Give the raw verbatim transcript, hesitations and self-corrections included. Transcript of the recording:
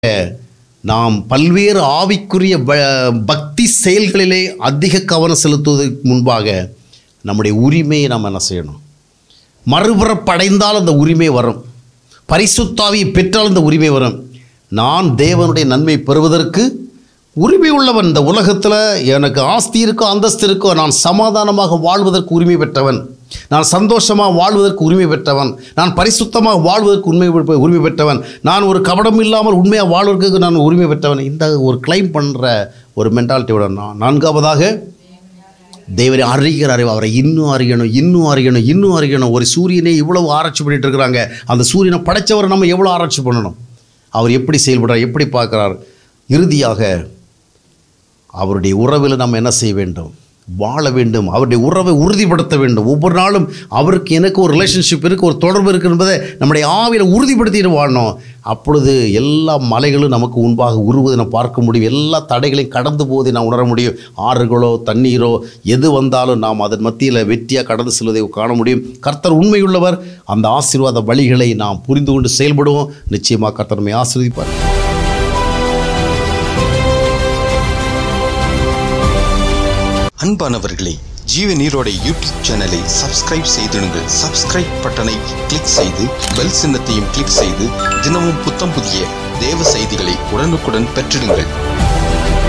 நாம் பல்வேறு ஆவிக்குரிய பக்தி செயல்களிலே அதிக கவனம் செலுத்துவதற்கு முன்பாக நம்முடைய உரிமையை நாம் என்ன செய்யணும்? மறுபுறப்படைந்தால் அந்த உரிமை வரும். பரிசுத்தாவியை பெற்றால் அந்த உரிமை வரும். நான் தேவனுடைய நன்மை பெறுவதற்கு உரிமை உள்ளவன். இந்த உலகத்தில் எனக்கு ஆஸ்தி இருக்கோ அந்தஸ்து இருக்கோ, நான் சமாதானமாக வாழ்வதற்கு உரிமை பெற்றவன், நான் சந்தோஷமாக வாழ்வதற்கு உரிமை பெற்றவன், நான் பரிசுத்தமாக வாழ்வதற்கு உண்மை உரிமை பெற்றவன், நான் ஒரு கபடம் இல்லாமல் உண்மையாக வாழ்வதற்கு நான் உரிமை பெற்றவன். இந்த ஒரு கிளைம் பண்ணுற ஒரு மென்டாலிட்டியோட நான் நான்காவதாக தேவரை அறிகிற அறிவு, அவரை இன்னும் அறியணும் இன்னும் அறியணும் இன்னும் அறியணும். ஒரு சூரியனை இவ்வளவு ஆராய்ச்சி பண்ணிட்டு இருக்கிறாங்க. அந்த சூரியனை படைத்தவரை நம்ம எவ்வளோ ஆராய்ச்சி பண்ணணும், அவர் எப்படி செயல்படுறார், எப்படி பார்க்குறார். இறுதியாக அவருடைய உறவில் நம்ம என்ன செய்ய வேண்டும்? வாழ வேண்டும். அவருடைய உறவை உறுதிப்படுத்த வேண்டும். ஒவ்வொரு நாளும் அவருக்கு எனக்கு ஒரு ரிலேஷன்ஷிப் இருக்குது, ஒரு தொடர்பு இருக்குது என்பதை நம்முடைய ஆவியில் உறுதிப்படுத்திட்டு வாழணும். அப்பொழுது எல்லா மலைகளும் நமக்கு முன்பாக உருவதை நான் பார்க்க முடியும். எல்லா தடைகளையும் கடந்து போவதை நான் உணர முடியும். ஆறுகளோ தண்ணீரோ எது வந்தாலும் நாம் அதன் மத்தியில் வெற்றியாக கடந்து செல்வதை காண முடியும். கர்த்தர் உண்மையுள்ளவர். அந்த ஆசீர்வாத வழிகளை நாம் புரிந்து கொண்டு செயல்படுவோம். நிச்சயமாக கர்த்தர் நம்மை ஆசீர்வதிப்பார். அன்பானவர்களே, ஜீவ நீரோடை யூடியூப் சேனலை சப்ஸ்கிரைப் செய்திடுங்கள். சப்ஸ்கிரைப் பட்டனை கிளிக் செய்து பெல் சின்னத்தையும் கிளிக் செய்து தினமும் புத்தம் புதிய தேவ செய்திகளை உடனுக்குடன் பெற்றிடுங்கள்.